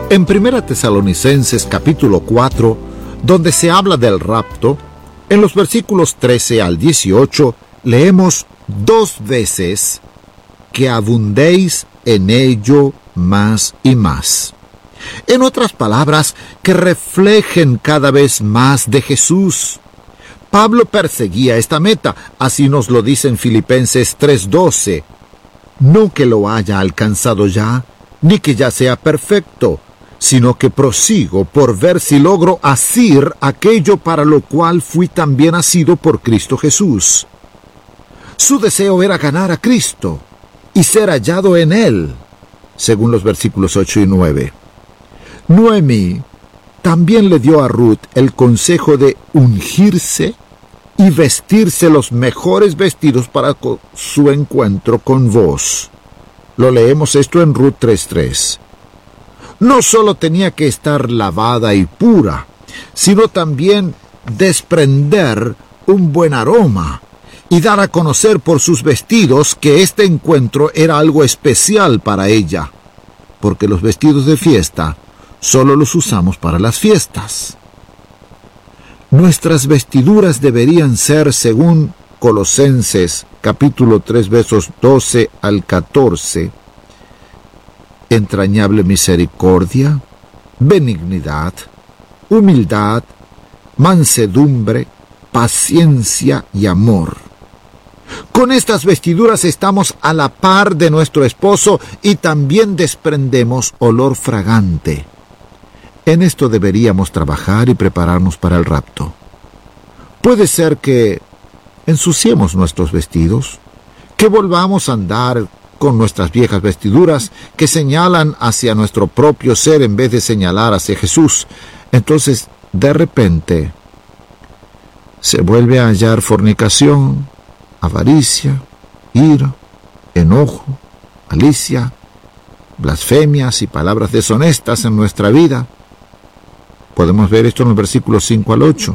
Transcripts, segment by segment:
En 1 Tesalonicenses capítulo 4, donde se habla del rapto, en los versículos 13 al 18, leemos 2 veces que abundéis en ello más y más. En otras palabras, que reflejen cada vez más de Jesús. Pablo perseguía esta meta, así nos lo dice en Filipenses 3:12. No que lo haya alcanzado ya, ni que ya sea perfecto, sino que prosigo por ver si logro asir aquello para lo cual fui también asido por Cristo Jesús. Su deseo era ganar a Cristo y ser hallado en Él, según los versículos 8 y 9. Noemí también le dio a Ruth el consejo de ungirse y vestirse los mejores vestidos para su encuentro con vos. Lo leemos esto en Ruth 3:3. No solo tenía que estar lavada y pura, sino también desprender un buen aroma y dar a conocer por sus vestidos que este encuentro era algo especial para ella, porque los vestidos de fiesta solo los usamos para las fiestas. Nuestras vestiduras deberían ser, según Colosenses capítulo 3 versos 12 al 14, entrañable misericordia, benignidad, humildad, mansedumbre, paciencia y amor. Con estas vestiduras estamos a la par de nuestro esposo y también desprendemos olor fragante. En esto deberíamos trabajar y prepararnos para el rapto. Puede ser que ensuciemos nuestros vestidos, que volvamos a andar con nuestras viejas vestiduras que señalan hacia nuestro propio ser en vez de señalar hacia Jesús. Entonces, de repente, se vuelve a hallar fornicación, avaricia, ira, enojo, malicia, blasfemias y palabras deshonestas en nuestra vida. Podemos ver esto en los versículos 5 al 8.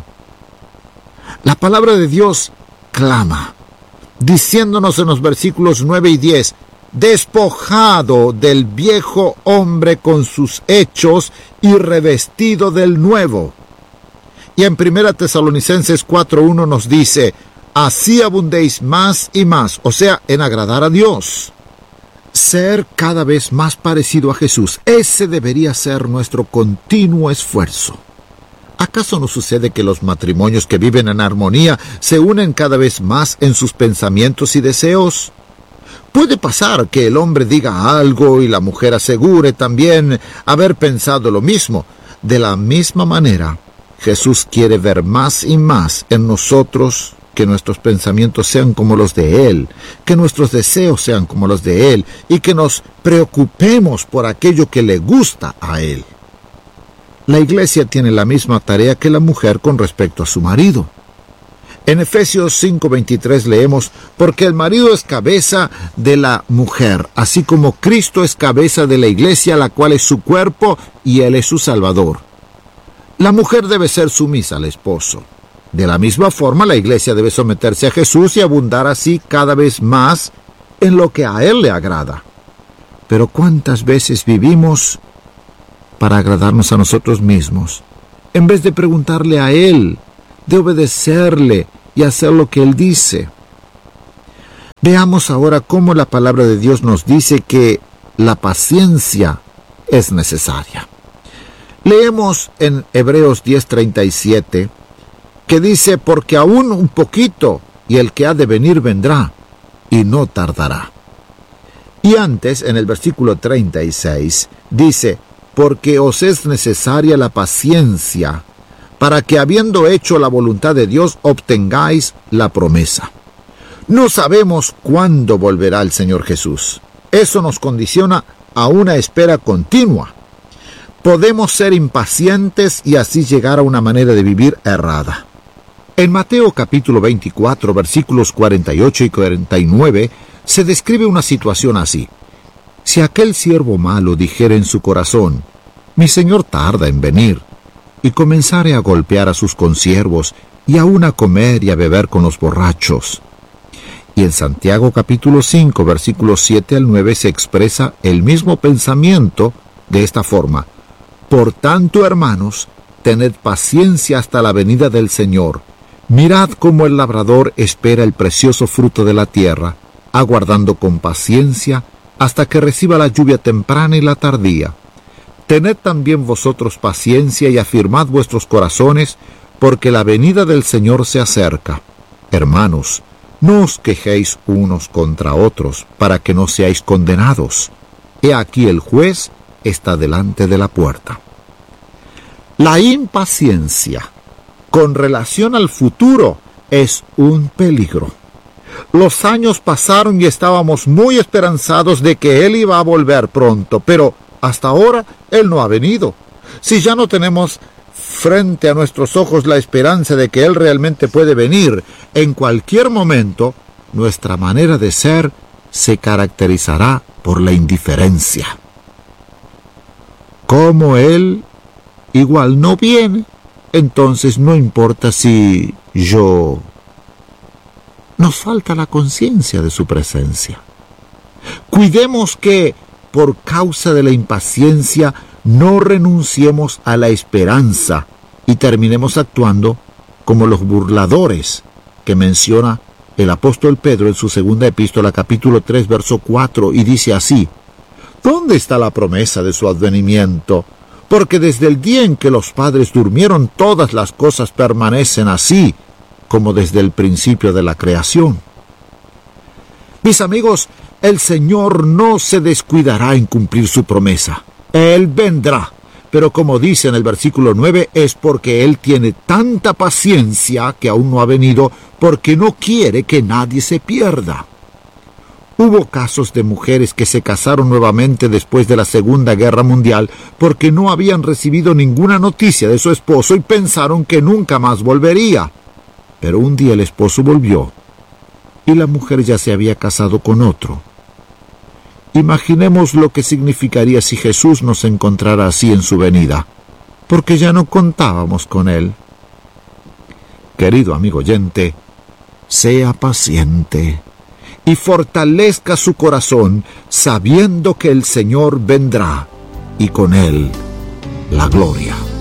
La palabra de Dios clama, diciéndonos en los versículos 9 y 10, despojado del viejo hombre con sus hechos y revestido del nuevo. Y en 1 Tesalonicenses 4:1 nos dice, así abundéis más y más, o sea, en agradar a Dios. Ser cada vez más parecido a Jesús, ese debería ser nuestro continuo esfuerzo. ¿Acaso no sucede que los matrimonios que viven en armonía se unen cada vez más en sus pensamientos y deseos? Puede pasar que el hombre diga algo y la mujer asegure también haber pensado lo mismo. De la misma manera, Jesús quiere ver más y más en nosotros que nuestros pensamientos sean como los de Él, que nuestros deseos sean como los de Él y que nos preocupemos por aquello que le gusta a Él. La iglesia tiene la misma tarea que la mujer con respecto a su marido. En Efesios 5:23 leemos, porque el marido es cabeza de la mujer, así como Cristo es cabeza de la iglesia, la cual es su cuerpo y Él es su Salvador. La mujer debe ser sumisa al esposo. De la misma forma, la iglesia debe someterse a Jesús y abundar así cada vez más en lo que a Él le agrada. Pero ¿cuántas veces vivimos para agradarnos a nosotros mismos, en vez de preguntarle a Él, de obedecerle y hacer lo que Él dice? Veamos ahora cómo la palabra de Dios nos dice que la paciencia es necesaria. Leemos en Hebreos 10:37, que dice, porque aún un poquito, y el que ha de venir vendrá, y no tardará. Y antes, en el versículo 36, dice, porque os es necesaria la paciencia, para que habiendo hecho la voluntad de Dios, obtengáis la promesa. No sabemos cuándo volverá el Señor Jesús. Eso nos condiciona a una espera continua. Podemos ser impacientes y así llegar a una manera de vivir errada. En Mateo capítulo 24, versículos 48 y 49, se describe una situación así. Si aquel siervo malo dijere en su corazón, mi señor tarda en venir, y comenzare a golpear a sus consiervos, y aun a comer y a beber con los borrachos. Y en Santiago capítulo 5, versículos 7 al 9, se expresa el mismo pensamiento de esta forma. Por tanto, hermanos, tened paciencia hasta la venida del Señor. Mirad cómo el labrador espera el precioso fruto de la tierra, aguardando con paciencia hasta que reciba la lluvia temprana y la tardía. Tened también vosotros paciencia y afirmad vuestros corazones, porque la venida del Señor se acerca. Hermanos, no os quejéis unos contra otros, para que no seáis condenados. He aquí el juez está delante de la puerta. La impaciencia con relación al futuro es un peligro. Los años pasaron y estábamos muy esperanzados de que Él iba a volver pronto, pero hasta ahora Él no ha venido. Si ya no tenemos frente a nuestros ojos la esperanza de que Él realmente puede venir en cualquier momento, nuestra manera de ser se caracterizará por la indiferencia. Como Él igual no viene, entonces no importa si yo... Nos falta la conciencia de su presencia. Cuidemos que, por causa de la impaciencia, no renunciemos a la esperanza y terminemos actuando como los burladores que menciona el apóstol Pedro en su segunda epístola, capítulo 3, verso 4, y dice así: ¿Dónde está la promesa de su advenimiento? Porque desde el día en que los padres durmieron, todas las cosas permanecen así, como desde el principio de la creación. Mis amigos, el Señor no se descuidará en cumplir su promesa. Él vendrá, pero como dice en el versículo 9, es porque Él tiene tanta paciencia que aún no ha venido, porque no quiere que nadie se pierda. Hubo casos de mujeres que se casaron nuevamente después de la Segunda Guerra Mundial porque no habían recibido ninguna noticia de su esposo y pensaron que nunca más volvería. Pero un día el esposo volvió y la mujer ya se había casado con otro. Imaginemos lo que significaría si Jesús nos encontrara así en su venida, porque ya no contábamos con Él. Querido amigo oyente, sea paciente y fortalezca su corazón sabiendo que el Señor vendrá y con Él la gloria.